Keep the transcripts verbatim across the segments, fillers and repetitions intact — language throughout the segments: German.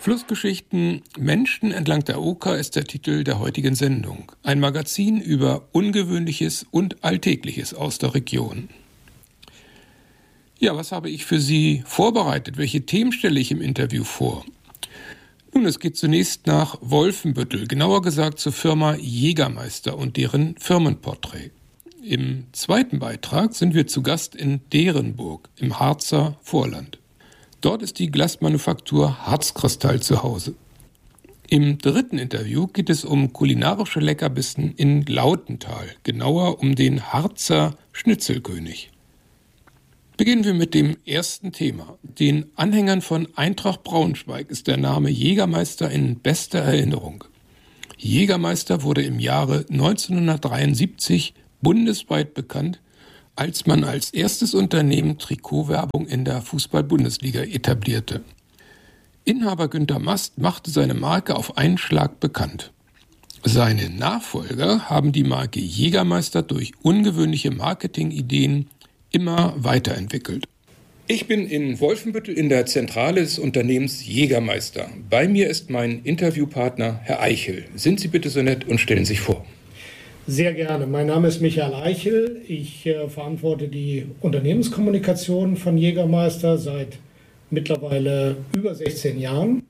Flussgeschichten Menschen entlang der Oker ist der Titel der heutigen Sendung. Ein Magazin über Ungewöhnliches und Alltägliches aus der Region. Ja, was habe ich für Sie vorbereitet? Welche Themen stelle ich im Interview vor? Nun, es geht zunächst nach Wolfenbüttel, genauer gesagt zur Firma Jägermeister und deren Firmenporträt. Im zweiten Beitrag sind wir zu Gast in Derenburg im Harzer Vorland. Dort ist die Glasmanufaktur Harzkristall zu Hause. Im dritten Interview geht es um kulinarische Leckerbissen in Lautental, genauer um den Harzer Schnitzelkönig. Beginnen wir mit dem ersten Thema. Den Anhängern von Eintracht Braunschweig ist der Name Jägermeister in bester Erinnerung. Jägermeister wurde im Jahre neunzehnhundertdreiundsiebzig bundesweit bekannt, als man als erstes Unternehmen Trikotwerbung in der Fußball-Bundesliga etablierte. Inhaber Günter Mast machte seine Marke auf einen Schlag bekannt. Seine Nachfolger haben die Marke Jägermeister durch ungewöhnliche Marketingideen immer weiterentwickelt. Ich bin in Wolfenbüttel in der Zentrale des Unternehmens Jägermeister. Bei mir ist mein Interviewpartner Herr Eichel. Sind Sie bitte so nett und stellen sich vor. Sehr gerne. Mein Name ist Michael Eichel. Ich äh, verantworte die Unternehmenskommunikation von Jägermeister seit mittlerweile über sechzehn Jahren.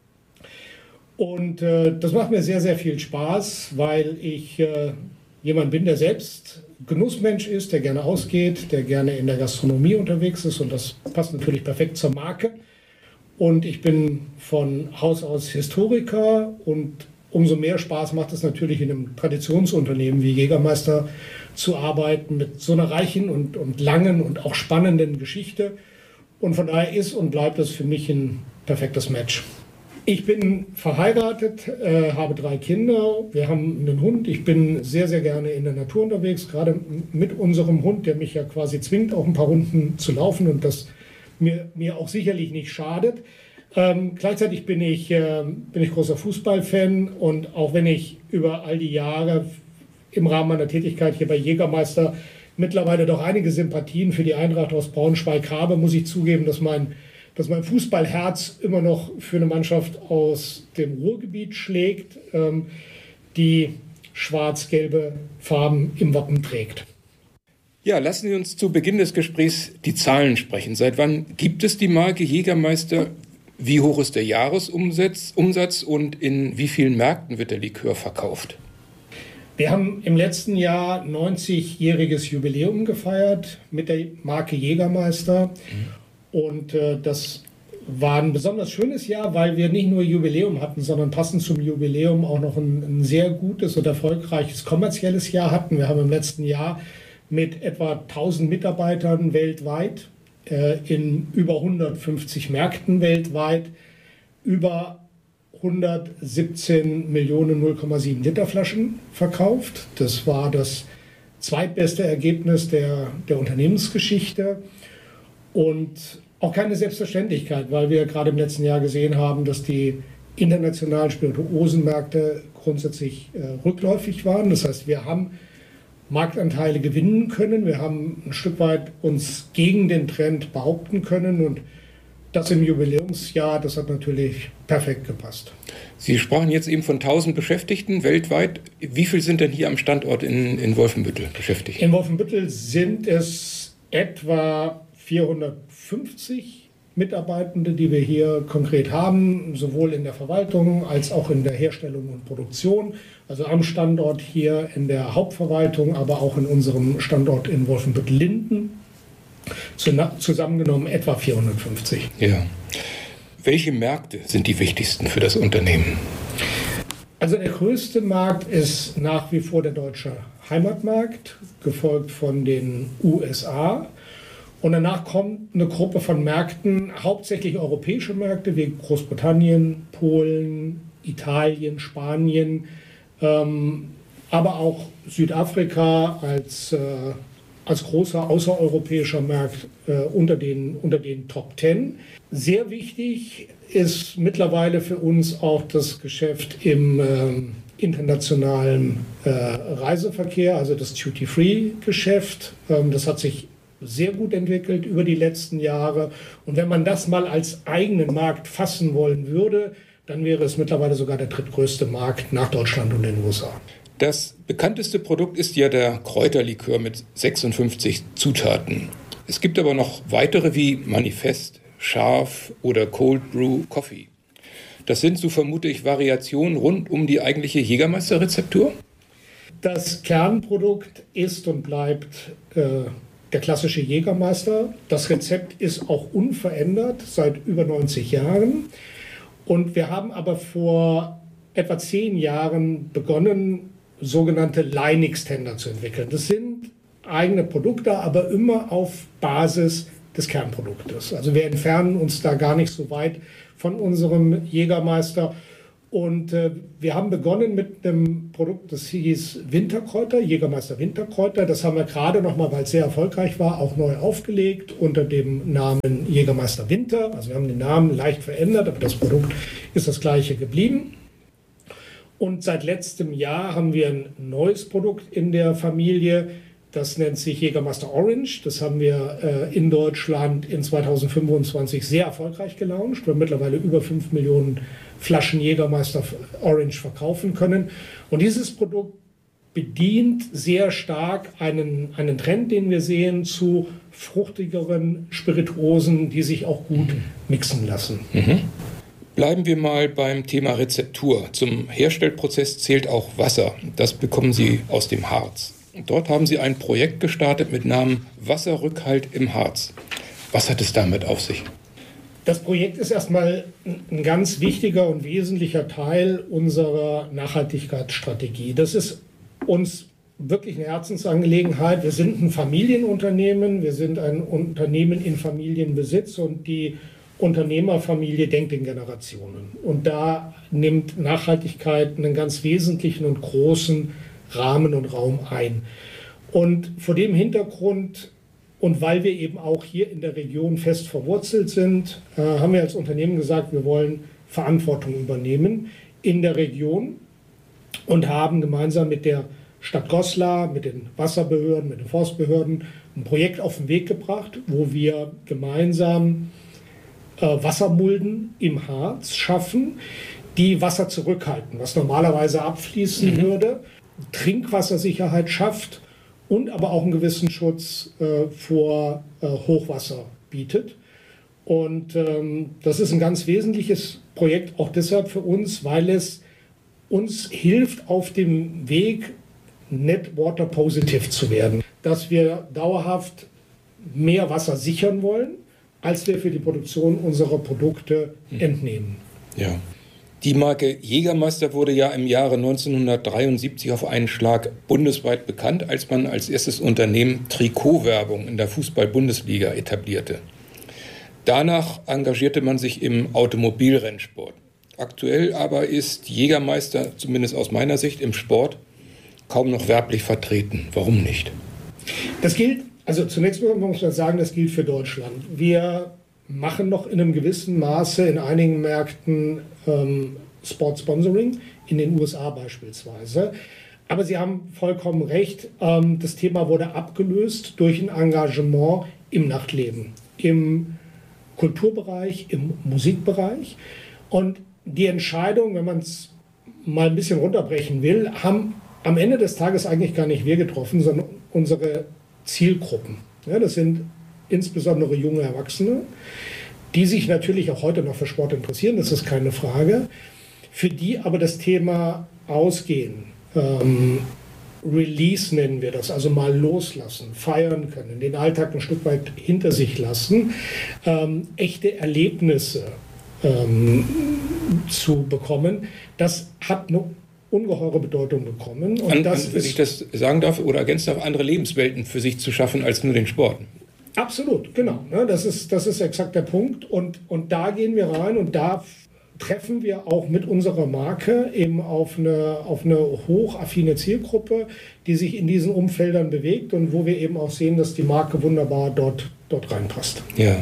Und äh, das macht mir sehr, sehr viel Spaß, weil ich äh, jemand bin, der selbst Genussmensch ist, der gerne ausgeht, der gerne in der Gastronomie unterwegs ist. Und das passt natürlich perfekt zur Marke. Und ich bin von Haus aus Historiker und umso mehr Spaß macht es natürlich in einem Traditionsunternehmen wie Jägermeister zu arbeiten mit so einer reichen und, und langen und auch spannenden Geschichte. Und von daher ist und bleibt es für mich ein perfektes Match. Ich bin verheiratet, äh, habe drei Kinder, wir haben einen Hund. Ich bin sehr, sehr gerne in der Natur unterwegs, gerade mit unserem Hund, der mich ja quasi zwingt, auch ein paar Runden zu laufen und das mir, mir auch sicherlich nicht schadet. Ähm, gleichzeitig bin ich, äh, bin ich großer Fußballfan und auch wenn ich über all die Jahre im Rahmen meiner Tätigkeit hier bei Jägermeister mittlerweile doch einige Sympathien für die Eintracht aus Braunschweig habe, muss ich zugeben, dass mein, dass mein Fußballherz immer noch für eine Mannschaft aus dem Ruhrgebiet schlägt, ähm, die schwarz-gelbe Farben im Wappen trägt. Ja, lassen Sie uns zu Beginn des Gesprächs die Zahlen sprechen. Seit wann gibt es die Marke Jägermeister? Wie hoch ist der Jahresumsatz Umsatz und in wie vielen Märkten wird der Likör verkauft? Wir haben im letzten Jahr neunzigjähriges Jubiläum gefeiert mit der Marke Jägermeister. Mhm. Und äh, das war ein besonders schönes Jahr, weil wir nicht nur Jubiläum hatten, sondern passend zum Jubiläum auch noch ein, ein sehr gutes und erfolgreiches kommerzielles Jahr hatten. Wir haben im letzten Jahr mit etwa tausend Mitarbeitern weltweit in über hundertfünfzig Märkten weltweit über hundertsiebzehn Millionen null Komma sieben Liter Flaschen verkauft. Das war das zweitbeste Ergebnis der, der Unternehmensgeschichte und auch keine Selbstverständlichkeit, weil wir gerade im letzten Jahr gesehen haben, dass die internationalen Spirituosenmärkte grundsätzlich äh, rückläufig waren. Das heißt, wir haben Marktanteile gewinnen können. Wir haben ein Stück weit uns gegen den Trend behaupten können und das im Jubiläumsjahr, das hat natürlich perfekt gepasst. Sie sprachen jetzt eben von tausend Beschäftigten weltweit. Wie viel sind denn hier am Standort in, in Wolfenbüttel beschäftigt? In Wolfenbüttel sind es etwa vierhundertfünfzig Mitarbeitende, die wir hier konkret haben, sowohl in der Verwaltung als auch in der Herstellung und Produktion. Also am Standort hier in der Hauptverwaltung, aber auch in unserem Standort in Wolfenbüttel-Linden. Zusammengenommen etwa vierhundertfünfzig. Ja. Welche Märkte sind die wichtigsten für das Unternehmen? Also der größte Markt ist nach wie vor der deutsche Heimatmarkt, gefolgt von den U S A. Und danach kommt eine Gruppe von Märkten, hauptsächlich europäische Märkte wie Großbritannien, Polen, Italien, Spanien, ähm, aber auch Südafrika als, äh, als großer außereuropäischer Markt äh, unter den, unter den Top Ten. Sehr wichtig ist mittlerweile für uns auch das Geschäft im äh, internationalen äh, Reiseverkehr, also das Duty-Free-Geschäft. Ähm, das hat sich sehr gut entwickelt über die letzten Jahre. Und wenn man das mal als eigenen Markt fassen wollen würde, dann wäre es mittlerweile sogar der drittgrößte Markt nach Deutschland und den U S A. Das bekannteste Produkt ist ja der Kräuterlikör mit sechsundfünfzig Zutaten. Es gibt aber noch weitere wie Manifest, Scharf oder Cold Brew Coffee. Das sind, so vermute ich, Variationen rund um die eigentliche Jägermeister-Rezeptur? Das Kernprodukt ist und bleibt äh, der klassische Jägermeister. Das Rezept ist auch unverändert seit über neunzig Jahren. Und wir haben aber vor etwa zehn Jahren begonnen, sogenannte Line-Extender zu entwickeln. Das sind eigene Produkte, aber immer auf Basis des Kernproduktes. Also wir entfernen uns da gar nicht so weit von unserem Jägermeister. Und äh, wir haben begonnen mit einem Produkt, das hieß Winterkräuter, Jägermeister Winterkräuter. Das haben wir gerade noch mal, weil es sehr erfolgreich war, auch neu aufgelegt unter dem Namen Jägermeister Winter. Also wir haben den Namen leicht verändert, aber das Produkt ist das gleiche geblieben. Und seit letztem Jahr haben wir ein neues Produkt in der Familie. Das nennt sich Jägermeister Orange. Das haben wir äh, in Deutschland in zweitausendfünfundzwanzig sehr erfolgreich gelauncht. Wir haben mittlerweile über fünf Millionen Flaschen Jägermeister Orange verkaufen können. Und dieses Produkt bedient sehr stark einen, einen Trend, den wir sehen, zu fruchtigeren Spirituosen, die sich auch gut mixen lassen. Mhm. Bleiben wir mal beim Thema Rezeptur. Zum Herstellprozess zählt auch Wasser. Das bekommen Sie aus dem Harz. Dort haben Sie ein Projekt gestartet mit Namen Wasserrückhalt im Harz. Was hat es damit auf sich? Das Projekt ist erstmal ein ganz wichtiger und wesentlicher Teil unserer Nachhaltigkeitsstrategie. Das ist uns wirklich eine Herzensangelegenheit. Wir sind ein Familienunternehmen, wir sind ein Unternehmen in Familienbesitz und die Unternehmerfamilie denkt in Generationen. Und da nimmt Nachhaltigkeit einen ganz wesentlichen und großen Rahmen und Raum ein. Und vor dem Hintergrund und weil wir eben auch hier in der Region fest verwurzelt sind, äh, haben wir als Unternehmen gesagt, wir wollen Verantwortung übernehmen in der Region und haben gemeinsam mit der Stadt Goslar, mit den Wasserbehörden, mit den Forstbehörden ein Projekt auf den Weg gebracht, wo wir gemeinsam äh, Wassermulden im Harz schaffen, die Wasser zurückhalten, was normalerweise abfließen mhm. würde, Trinkwassersicherheit schafft und aber auch einen gewissen Schutz äh, vor äh, Hochwasser bietet. Und ähm, das ist ein ganz wesentliches Projekt auch deshalb für uns, weil es uns hilft, auf dem Weg Net Water Positive zu werden, dass wir dauerhaft mehr Wasser sichern wollen, als wir für die Produktion unserer Produkte entnehmen. Ja. Die Marke Jägermeister wurde ja im Jahre neunzehnhundertdreiundsiebzig auf einen Schlag bundesweit bekannt, als man als erstes Unternehmen Trikotwerbung in der Fußball-Bundesliga etablierte. Danach engagierte man sich im Automobilrennsport. Aktuell aber ist Jägermeister, zumindest aus meiner Sicht, im Sport kaum noch werblich vertreten. Warum nicht? Das gilt, also zunächst muss man sagen, das gilt für Deutschland. Wir machen noch in einem gewissen Maße in einigen Märkten ähm, Sport-Sponsoring, in den U S A beispielsweise. Aber Sie haben vollkommen recht, ähm, das Thema wurde abgelöst durch ein Engagement im Nachtleben, im Kulturbereich, im Musikbereich. Und die Entscheidung, wenn man es mal ein bisschen runterbrechen will, haben am Ende des Tages eigentlich gar nicht wir getroffen, sondern unsere Zielgruppen. Ja, das sind insbesondere junge Erwachsene, die sich natürlich auch heute noch für Sport interessieren, das ist keine Frage, für die aber das Thema Ausgehen, ähm, Release nennen wir das, also mal loslassen, feiern können, den Alltag ein Stück weit hinter sich lassen, ähm, echte Erlebnisse ähm, zu bekommen, das hat eine ungeheure Bedeutung bekommen. Und an, das an, wenn ich das sagen darf oder ergänzen darf, andere Lebenswelten für sich zu schaffen als nur den Sport. Absolut, genau. Das ist, das ist exakt der Punkt. Und, und da gehen wir rein und da treffen wir auch mit unserer Marke eben auf eine, auf eine hochaffine Zielgruppe, die sich in diesen Umfeldern bewegt und wo wir eben auch sehen, dass die Marke wunderbar dort, dort reinpasst. Ja.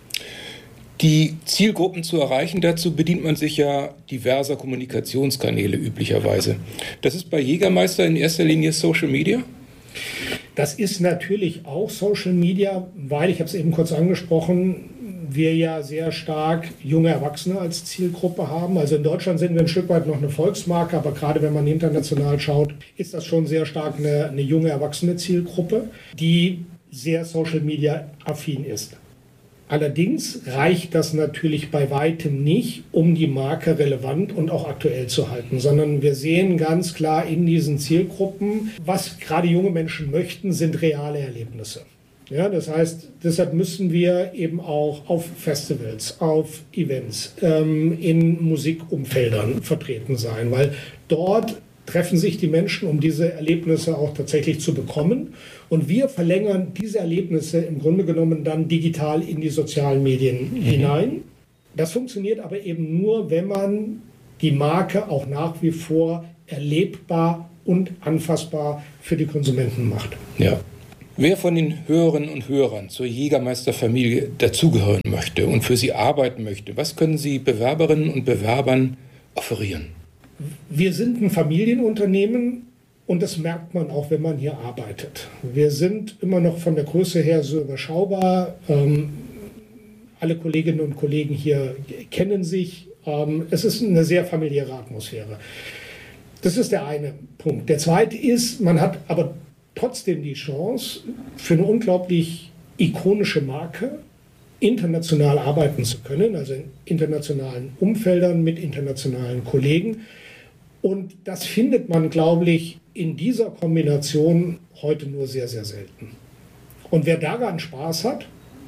Die Zielgruppen zu erreichen, dazu bedient man sich ja diverser Kommunikationskanäle üblicherweise. Das ist bei Jägermeister in erster Linie Social Media? Das ist natürlich auch Social Media, weil, ich habe es eben kurz angesprochen, wir ja sehr stark junge Erwachsene als Zielgruppe haben. Also in Deutschland sind wir ein Stück weit noch eine Volksmarke, aber gerade wenn man international schaut, ist das schon sehr stark eine, eine junge erwachsene Zielgruppe, die sehr Social Media affin ist. Allerdings reicht das natürlich bei weitem nicht, um die Marke relevant und auch aktuell zu halten, sondern wir sehen ganz klar in diesen Zielgruppen, was gerade junge Menschen möchten, sind reale Erlebnisse. Ja, das heißt, deshalb müssen wir eben auch auf Festivals, auf Events, ähm, in Musikumfeldern vertreten sein, weil dort treffen sich die Menschen, um diese Erlebnisse auch tatsächlich zu bekommen. Und wir verlängern diese Erlebnisse im Grunde genommen dann digital in die sozialen Medien mhm. hinein. Das funktioniert aber eben nur, wenn man die Marke auch nach wie vor erlebbar und anfassbar für die Konsumenten macht. Ja. Wer von den Hörerinnen und Hörern zur Jägermeister-Familie dazugehören möchte und für sie arbeiten möchte, was können Sie Bewerberinnen und Bewerbern offerieren? Wir sind ein Familienunternehmen und das merkt man auch, wenn man hier arbeitet. Wir sind immer noch von der Größe her so überschaubar. Ähm, alle Kolleginnen und Kollegen hier kennen sich. Ähm, es ist eine sehr familiäre Atmosphäre. Das ist der eine Punkt. Der zweite ist, man hat aber trotzdem die Chance, für eine unglaublich ikonische Marke international arbeiten zu können, also in internationalen Umfeldern mit internationalen Kollegen. Und das findet man, glaube ich, in dieser Kombination heute nur sehr, sehr selten. Und wer daran Spaß hat,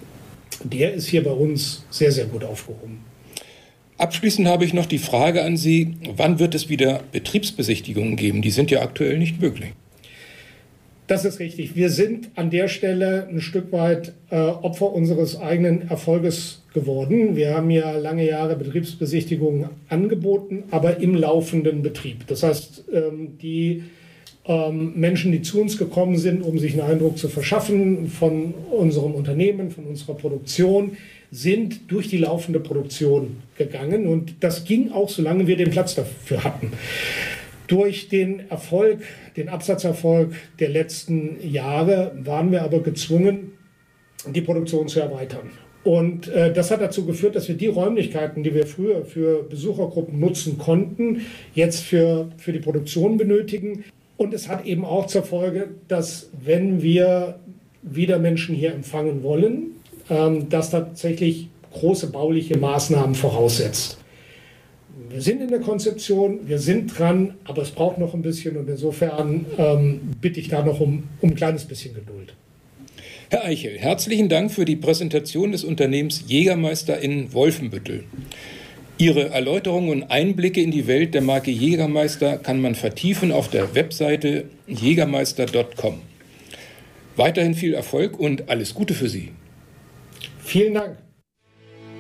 der ist hier bei uns sehr, sehr gut aufgehoben. Abschließend habe ich noch die Frage an Sie, wann wird es wieder Betriebsbesichtigungen geben? Die sind ja aktuell nicht möglich. Das ist richtig. Wir sind an der Stelle ein Stück weit äh, Opfer unseres eigenen Erfolges geworden. Wir haben ja lange Jahre Betriebsbesichtigungen angeboten, aber im laufenden Betrieb. Das heißt, ähm, die ähm, Menschen, die zu uns gekommen sind, um sich einen Eindruck zu verschaffen von unserem Unternehmen, von unserer Produktion, sind durch die laufende Produktion gegangen. Und das ging auch, solange wir den Platz dafür hatten. Durch den Erfolg, den Absatzerfolg der letzten Jahre waren wir aber gezwungen, die Produktion zu erweitern. Und äh, das hat dazu geführt, dass wir die Räumlichkeiten, die wir früher für Besuchergruppen nutzen konnten, jetzt für, für die Produktion benötigen. Und es hat eben auch zur Folge, dass wenn wir wieder Menschen hier empfangen wollen, ähm, das tatsächlich große bauliche Maßnahmen voraussetzt. Wir sind in der Konzeption, wir sind dran, aber es braucht noch ein bisschen und insofern ähm, bitte ich da noch um, um ein kleines bisschen Geduld. Herr Eichel, herzlichen Dank für die Präsentation des Unternehmens Jägermeister in Wolfenbüttel. Ihre Erläuterungen und Einblicke in die Welt der Marke Jägermeister kann man vertiefen auf der Webseite jägermeister punkt com. Weiterhin viel Erfolg und alles Gute für Sie. Vielen Dank.